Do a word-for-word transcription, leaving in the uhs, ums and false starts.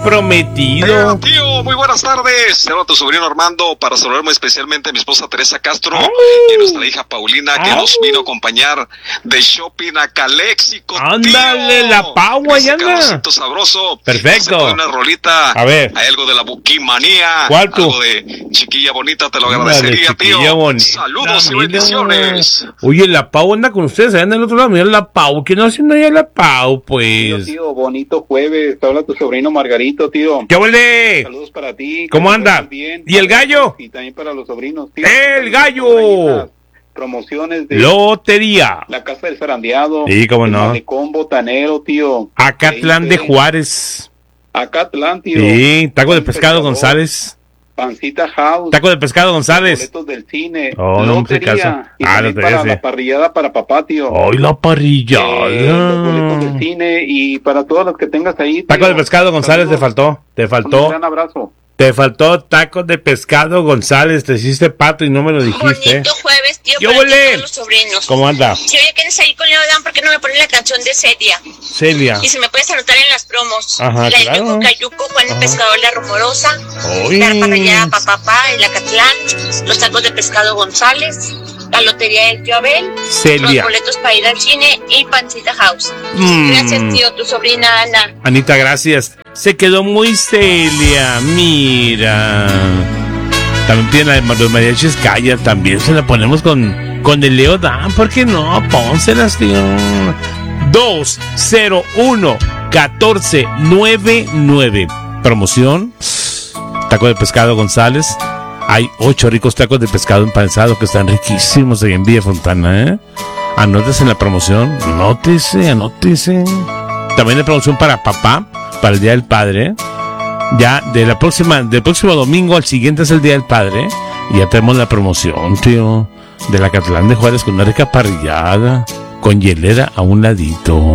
prometido. Eh, tío, muy buenas tardes. Saludo a tu sobrino Armando para saludar muy especialmente a mi esposa Teresa Castro ¡Ay! y a nuestra hija Paulina que ¡Ay! nos vino a acompañar de shopping a Calexico. Ándale, tío. la Pau, ahí Ese anda. calorcito sabroso. Perfecto. No se pone una rolita. A ver. Hay algo de la buquimanía. ¿Cuál tú? Algo de chiquilla bonita, te lo Ándale, agradecería, chiquilla tío. bonita, Saludos y mira. bendiciones. Oye, la Pau anda con ustedes allá en el otro lado. Mira la Pau. ¿Qué no haciendo allá la Pau, Tío, pues? tío, bonito jueves. Te habla tu sobrino Margarito, tío. ¿Qué huele? Saludos para ti. ¿Cómo que te anda? encuentres bien. ¿Y el gallo? Y también para los sobrinos, tío. ¡El gallo! Hay unas promociones de Lotería. la Casa del Zarandeado. Sí, cómo el no. Malecón Botanero, tío. Acatlán de veinte. Juárez. Acatlán, tío. Sí, taco de Buen pescado pescador. González. Pancita House. Taco de pescado González. Boletos del cine. Oh, no me hace caso. Lotería. Y Ah, también lotería, para sí. la parrillada para papá, tío. ¡Ay, la Eh, los boletos del parrillada! cine y para todos los que tengas ahí. Taco tío. de pescado González, te Saludos. faltó. Te Un faltó. gran abrazo. Te faltó tacos de pescado González. Te hiciste pato y no me lo dijiste. Bonito jueves, tío, ¡Yo para ti y volé! todos los sobrinos. ¿Cómo anda? Si oye que eres ahí con Leo Dan, ¿por qué no me ponen la canción de Celia? Celia. Y si me puedes anotar en las promos. Ajá, la claro. Yuco Cayuco, Juan el Pescador, La Rumorosa, Uy. la parrillada Papapá, el Acatlán, los tacos de pescado González, la lotería del tío Abel, Celia. los boletos para ir al cine y Pancita House. Mm. Gracias, tío, tu sobrina Ana. Anita, gracias. Se quedó muy Celia. Mira. También tiene la de los mariachis Calla. También se la ponemos con, con el Leo Dan. ¿Por qué no? Pónselas, tío. dos cero uno catorce noventa y nueve. Promoción. Taco de pescado González. Hay ocho ricos tacos de pescado empanizado que están riquísimos ahí en Villa Fontana, ¿eh? Anótese en la promoción. Anótese, anótese. También hay promoción para papá, para el Día del Padre. Ya de la próxima, del próximo domingo al siguiente es el Día del Padre. Y ya tenemos la promoción, tío, de la Acatlán de Juárez con una rica parrillada, con hielera a un ladito.